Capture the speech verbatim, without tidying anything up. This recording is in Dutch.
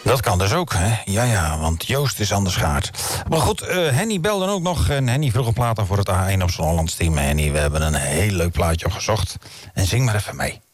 Dat kan dus ook, hè? Ja, ja, want Joost is aan de schaart. Maar goed, uh, Henny belde ook nog. En Henny vroeg een plaat aan voor het A één op zijn Hollands team. Henny, we hebben een heel leuk plaatje gezocht. En zing maar even mee.